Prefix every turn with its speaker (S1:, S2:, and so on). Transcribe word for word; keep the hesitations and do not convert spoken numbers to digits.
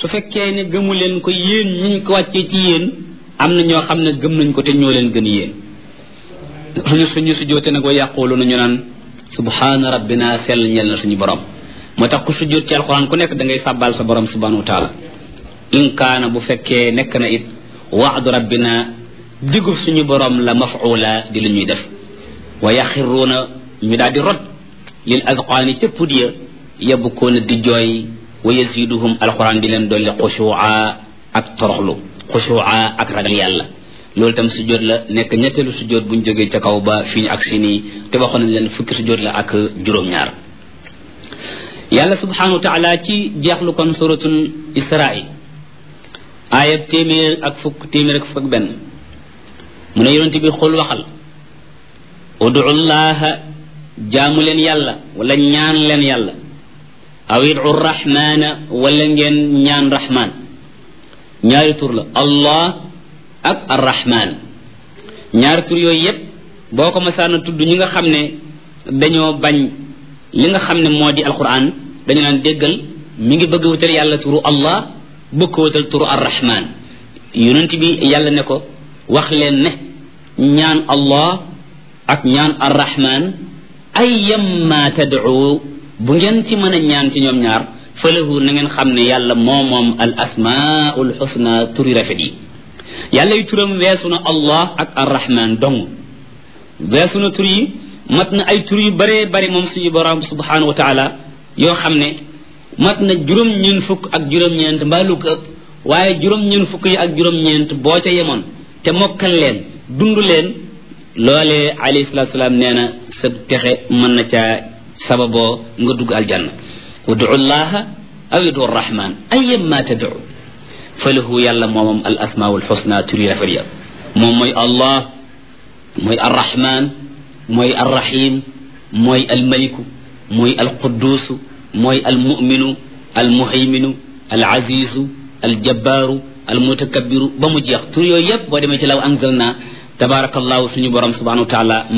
S1: su fekkee ne gëmu leen ko yéen ñi ko wàccee ci yéen am na ñoo xam ne gëm nañ ko te ñoo leen gën yéen suñu suñu sujjóote nag wa yaqulu nañu naan subhaana rabbina sell ñel na suñu borom moo tax ku sujjóot ci alquran ku nekk da ngay sàbbaal sa borom subhanahu wa taala in kaana bu fekkee nekk na it waadu rabbina digub suñu borom la maf'ula di lu ñuy def wa yaxiruuna ñu daal di rot lil azqaani ca pud ya yabkuuna di jooy wa yaziduhum alquran di leen dolli xushu'a ak toroxlu xushu'a ak ragal yàlla loolu tam sujjóot la nekk ñetteelu sujjóot buñ jógee ca kaw ba fii ak si nii te waxoon nañ leen fukki sujjóot la ak juróom-ñaar yàlla subhanahu wa taala ci jeexlu kon suratul isra'i aaya téeméer ak fukk téeméer ak fukk ak benn mu ne yonent bi xul waxal udu llaha jaamu leen yàlla wala ñaan leen yàlla aw idu rahmana wala ngeen ñaan rahman ñaari tur la allah ak arrahman ñaari tur yooyu yépp boo ko masaana tudd ñi nga xam ne dañoo bañ li nga xam ne moo di alquran dañu naan déggal mi ngi bëgg wutal yàlla turu allah bëgg ko wutal turu arrahman yonent bi yàlla ne ko wax leen ne ñaan allah ak ñaan arrahman ay yamma tad'u bu ngeen ci mën a ñaan ci ñoom ñaar falahu na ngeen xam ne yàlla moo moom al asmaul husna turi rafet yi yàlla yu turam weesu na allah ak arrahman dong weesu na tur yi mat na ay tur yu bëree bëri moom suñu borom subhanahu wa taala yoo xam ne mat na juróom-ñeent fukk ak juróom-ñeent mbaa lu ko ëpp waaye juróom-ñeent fukk yi ak juróom-ñeent boo ca yemoon te mokkal leen dund leen loolee alayhi salaatu salaam nee na sa texe mën na caa sababoo nga dugg aljanna udu llaha aw udu rahman ayyamma tad'u falahu yàlla moomam al asmaul husna turi rafet ya moom mooy allah mooy arrahman mooy arrahim mooy almaliku mooy alqudusu mooy almuminu almuhayminu alazizu aljabbaru almutakabbiru ba mu jeex tur yooyu yépp boo demee ci law anzalna tabarakallahu suñu borom subhanahu wa taala